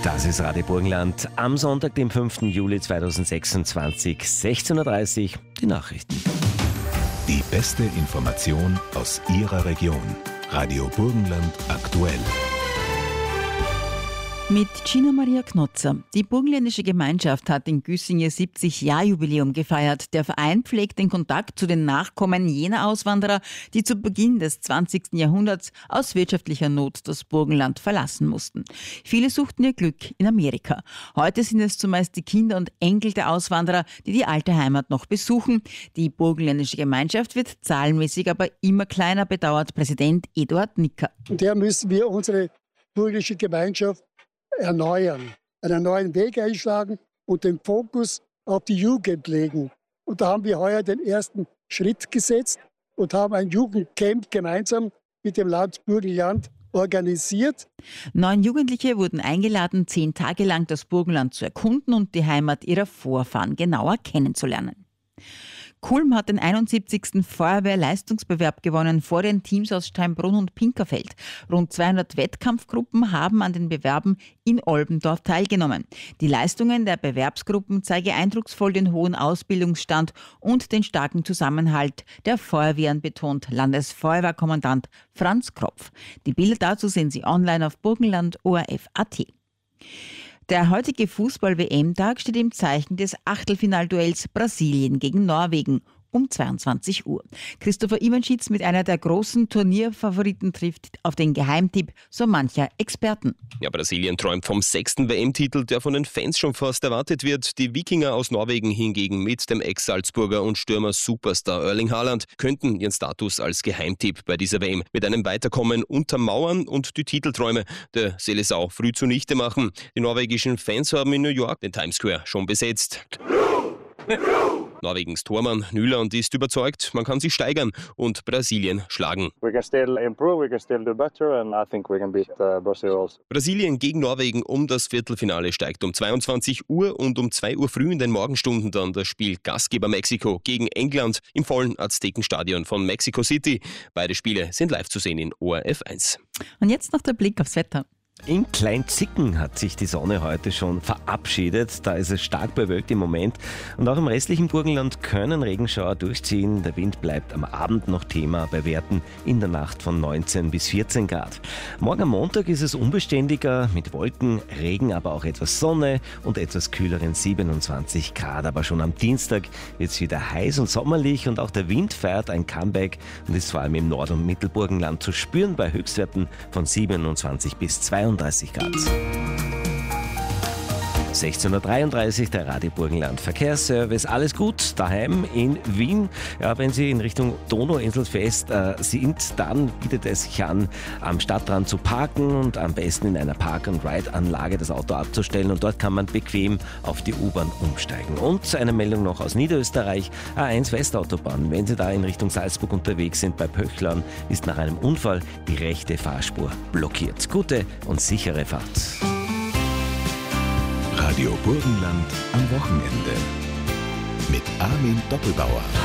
Das ist Radio Burgenland am Sonntag, dem 5. Juli 2026, 16.30 Uhr, die Nachrichten. Die beste Information aus Ihrer Region. Radio Burgenland aktuell. Mit Gina Maria Knotzer. Die burgenländische Gemeinschaft hat in Güssing ihr 70-Jahr-Jubiläum gefeiert. Der Verein pflegt den Kontakt zu den Nachkommen jener Auswanderer, die zu Beginn des 20. Jahrhunderts aus wirtschaftlicher Not das Burgenland verlassen mussten. Viele suchten ihr Glück in Amerika. Heute sind es zumeist die Kinder und Enkel der Auswanderer, die die alte Heimat noch besuchen. Die burgenländische Gemeinschaft wird zahlenmäßig aber immer kleiner, bedauert Präsident Eduard Nicker. Und daher müssen wir unsere burgenländische Gemeinschaft erneuern, einen neuen Weg einschlagen und den Fokus auf die Jugend legen. Und da haben wir heuer den ersten Schritt gesetzt und haben ein Jugendcamp gemeinsam mit dem Land Burgenland organisiert. 9 Jugendliche wurden eingeladen, 10 Tage lang das Burgenland zu erkunden und die Heimat ihrer Vorfahren genauer kennenzulernen. Kulm hat den 71. Feuerwehrleistungsbewerb gewonnen vor den Teams aus Steinbrunn und Pinkerfeld. Rund 200 Wettkampfgruppen haben an den Bewerben in Olbendorf teilgenommen. Die Leistungen der Bewerbsgruppen zeigen eindrucksvoll den hohen Ausbildungsstand und den starken Zusammenhalt der Feuerwehren, betont Landesfeuerwehrkommandant Franz Kropf. Die Bilder dazu sehen Sie online auf burgenland.orf.at. Der heutige Fußball-WM-Tag steht im Zeichen des Achtelfinalduells Brasilien gegen Norwegen um 22 Uhr. Christopher Iwanschitz mit einer der großen Turnierfavoriten trifft auf den Geheimtipp so mancher Experten. Ja, Brasilien träumt vom 6. WM-Titel, der von den Fans schon fast erwartet wird. Die Wikinger aus Norwegen hingegen mit dem Ex-Salzburger und Stürmer-Superstar Erling Haaland könnten ihren Status als Geheimtipp bei dieser WM mit einem Weiterkommen untermauern und die Titelträume der Seleção früh zunichte machen. Die norwegischen Fans haben in New York den Times Square schon besetzt. Norwegens Tormann Nyland ist überzeugt, man kann sich steigern und Brasilien schlagen. We can still improve, we can still do better and I think we can beat Brazil also. Brasilien gegen Norwegen um das Viertelfinale steigt um 22 Uhr und um 2 Uhr früh in den Morgenstunden dann das Spiel Gastgeber Mexiko gegen England im vollen Aztekenstadion von Mexico City. Beide Spiele sind live zu sehen in ORF 1. Und jetzt noch der Blick aufs Wetter. In Kleinzicken hat sich die Sonne heute schon verabschiedet. Da ist es stark bewölkt im Moment. Und auch im restlichen Burgenland können Regenschauer durchziehen. Der Wind bleibt am Abend noch Thema bei Werten in der Nacht von 19 bis 14 Grad. Morgen am Montag ist es unbeständiger mit Wolken, Regen, aber auch etwas Sonne und etwas kühleren 27 Grad. Aber schon am Dienstag wird es wieder heiß und sommerlich und auch der Wind feiert ein Comeback und ist vor allem im Nord- und Mittelburgenland zu spüren bei Höchstwerten von 27 bis 32 Grad. 16.33 Uhr, der Radio Burgenland Verkehrsservice. Alles gut daheim in Wien. Ja, wenn Sie in Richtung Donauinselfest sind, dann bietet es sich an, am Stadtrand zu parken und am besten in einer Park-and-Ride-Anlage das Auto abzustellen. Und dort kann man bequem auf die U-Bahn umsteigen. Und eine Meldung noch aus Niederösterreich, A1 Westautobahn. Wenn Sie da in Richtung Salzburg unterwegs sind, bei Pöchlern, ist nach einem Unfall die rechte Fahrspur blockiert. Gute und sichere Fahrt. Radio Burgenland am Wochenende. Mit Armin Doppelbauer.